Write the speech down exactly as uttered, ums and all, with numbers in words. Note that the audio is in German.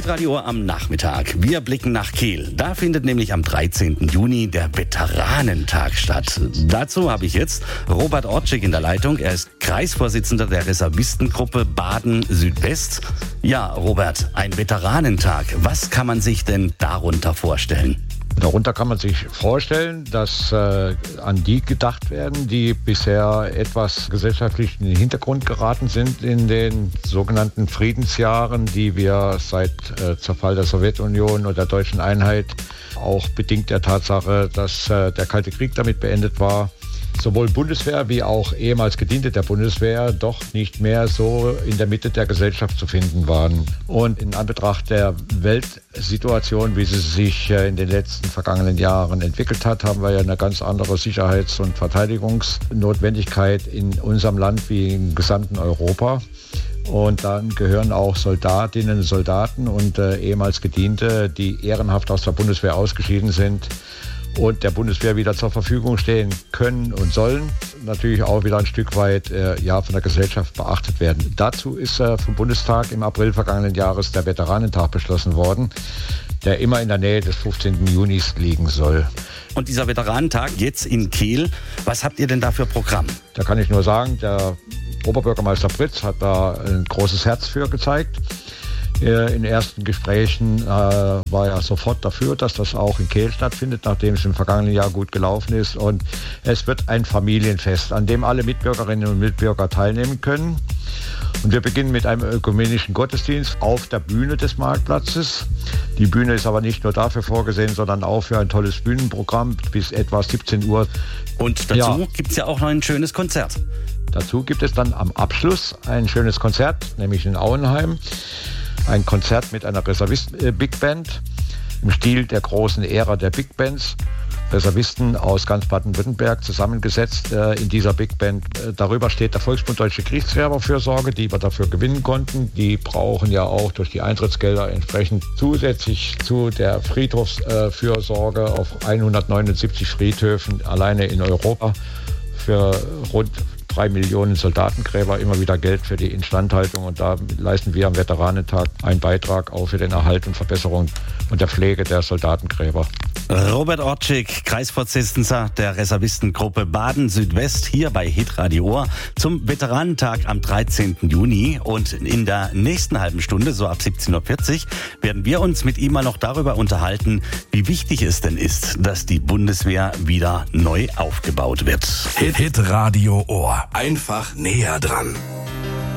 Hitradio am Nachmittag. Wir blicken nach Kehl. Da findet nämlich am dreizehnten Juni der Veteranentag statt. Dazu habe ich jetzt Robert Ortschig in der Leitung. Er ist Kreisvorsitzender der Reservistengruppe Baden-Südwest. Ja, Robert, ein Veteranentag. Was kann man sich denn darunter vorstellen? Darunter kann man sich vorstellen, dass äh, an die gedacht werden, die bisher etwas gesellschaftlich in den Hintergrund geraten sind in den sogenannten Friedensjahren, die wir seit äh, Zerfall der Sowjetunion und der deutschen Einheit, auch bedingt der Tatsache, dass äh, der Kalte Krieg damit beendet war, sowohl Bundeswehr wie auch ehemals Gediente der Bundeswehr doch nicht mehr so in der Mitte der Gesellschaft zu finden waren. Und in Anbetracht der Weltsituation, wie sie sich in den letzten vergangenen Jahren entwickelt hat, haben wir ja eine ganz andere Sicherheits- und Verteidigungsnotwendigkeit in unserem Land wie im gesamten Europa. Und dann gehören auch Soldatinnen, Soldaten und äh, ehemals Gediente, die ehrenhaft aus der Bundeswehr ausgeschieden sind und der Bundeswehr wieder zur Verfügung stehen können und sollen, natürlich auch wieder ein Stück weit äh, ja, von der Gesellschaft beachtet werden. Dazu ist äh, vom Bundestag im April vergangenen Jahres der Veteranentag beschlossen worden, der immer in der Nähe des fünfzehnten Junis liegen soll. Und dieser Veteranentag jetzt in Kehl, was habt ihr denn da für Programm? Da kann ich nur sagen, der Oberbürgermeister Pritz hat da ein großes Herz für gezeigt. In ersten Gesprächen äh, war er sofort dafür, dass das auch in Kehl stattfindet, nachdem es im vergangenen Jahr gut gelaufen ist. Und es wird ein Familienfest, an dem alle Mitbürgerinnen und Mitbürger teilnehmen können. Und wir beginnen mit einem ökumenischen Gottesdienst auf der Bühne des Marktplatzes. Die Bühne ist aber nicht nur dafür vorgesehen, sondern auch für ein tolles Bühnenprogramm bis etwa siebzehn Uhr. Und dazu ja. gibt es ja auch noch ein schönes Konzert. Dazu gibt es dann am Abschluss ein schönes Konzert, nämlich in Auenheim. Ein Konzert mit einer Reservisten-Big Band im Stil der großen Ära der Big Bands. Reservisten aus ganz Baden-Württemberg zusammengesetzt äh, in dieser Big Band. Äh, darüber steht der Volksbund Deutsche Kriegsgräberfürsorge, die wir dafür gewinnen konnten. Die brauchen ja auch durch die Eintrittsgelder entsprechend zusätzlich zu der Friedhofsfürsorge äh, auf hundertneunundsiebzig Friedhöfen alleine in Europa für rund drei Millionen Soldatengräber immer wieder Geld für die Instandhaltung, und da leisten wir am Veteranentag einen Beitrag auch für den Erhalt und Verbesserung und der Pflege der Soldatengräber. Robert Ortschig, Kreisvorsitzender der Reservistengruppe Baden-Südwest, hier bei Hitradio Ohr zum Veteranentag am dreizehnten Juni. Und in der nächsten halben Stunde, so ab siebzehn Uhr vierzig, werden wir uns mit ihm mal noch darüber unterhalten, wie wichtig es denn ist, dass die Bundeswehr wieder neu aufgebaut wird. Hitradio Ohr. Einfach näher dran.